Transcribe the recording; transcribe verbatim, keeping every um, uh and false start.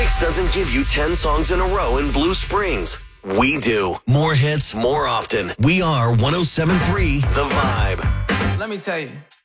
Mix doesn't give you ten songs in a row in Blue Springs. We do. More hits, more often. We are one oh seven point three The Vibe. Let me tell you.